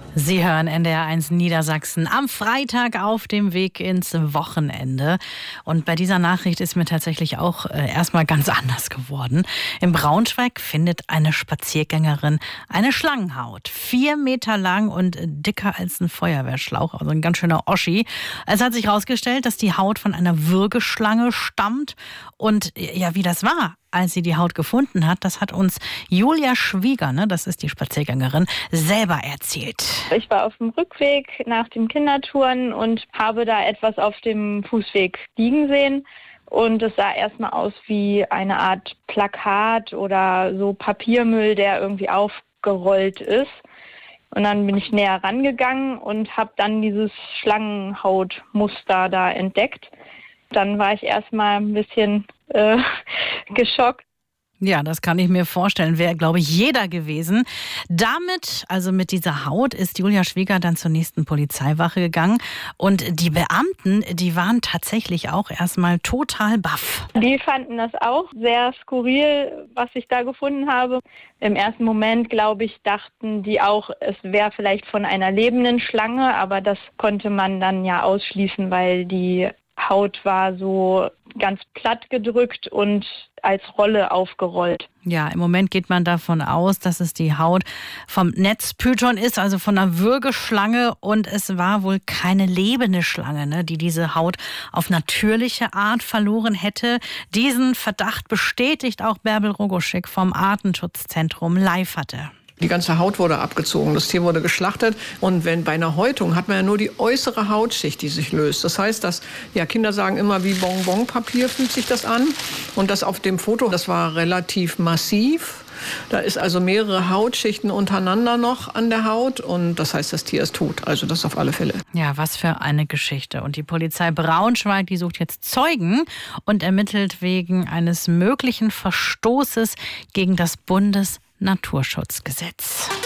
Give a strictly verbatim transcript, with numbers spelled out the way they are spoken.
Sie hören N D R eins Niedersachsen am Freitag auf dem Weg ins Wochenende. Und bei dieser Nachricht ist mir tatsächlich auch äh, erstmal ganz anders geworden. In Braunschweig findet eine Spaziergängerin eine Schlangenhaut. Vier Meter lang und dicker als ein Feuerwehrschlauch, also ein ganz schöner Oschi. Es hat sich herausgestellt, dass die Haut von einer Würgeschlange stammt. Und ja, wie das war, als sie die Haut gefunden hat, das hat uns Julia Schwieger, ne, das ist die Spaziergängerin, selber erzählt. Ich war auf dem Rückweg nach dem Kindertouren und habe da etwas auf dem Fußweg liegen sehen. Und es sah erstmal aus wie eine Art Plakat oder so Papiermüll, der irgendwie aufgerollt ist. Und dann bin ich näher rangegangen und habe dann dieses Schlangenhautmuster da entdeckt. Dann war ich erstmal ein bisschen äh, geschockt. Ja, das kann ich mir vorstellen. Wäre, glaube ich, jeder gewesen. Damit, also mit dieser Haut, ist Julia Schwieger dann zur nächsten Polizeiwache gegangen. Und die Beamten, die waren tatsächlich auch erstmal total baff. Die fanden das auch sehr skurril, was ich da gefunden habe. Im ersten Moment, glaube ich, dachten die auch, es wäre vielleicht von einer lebenden Schlange. Aber das konnte man dann ja ausschließen, weil die Haut war so ganz platt gedrückt und als Rolle aufgerollt. Ja, im Moment geht man davon aus, dass es die Haut vom Netzpython ist, also von einer Würgeschlange. Und es war wohl keine lebende Schlange, ne, die diese Haut auf natürliche Art verloren hätte. Diesen Verdacht bestätigt auch Bärbel Rogoschik vom Artenschutzzentrum live hatte. Die ganze Haut wurde abgezogen, das Tier wurde geschlachtet. Und wenn bei einer Häutung hat man ja nur die äußere Hautschicht, die sich löst. Das heißt, dass, ja, Kinder sagen immer, wie Bonbonpapier fühlt sich das an. Und das auf dem Foto, das war relativ massiv. Da ist also mehrere Hautschichten untereinander noch an der Haut. Und das heißt, das Tier ist tot. Also das auf alle Fälle. Ja, was für eine Geschichte. Und die Polizei Braunschweig, die sucht jetzt Zeugen und ermittelt wegen eines möglichen Verstoßes gegen das Bundes Naturschutzgesetz.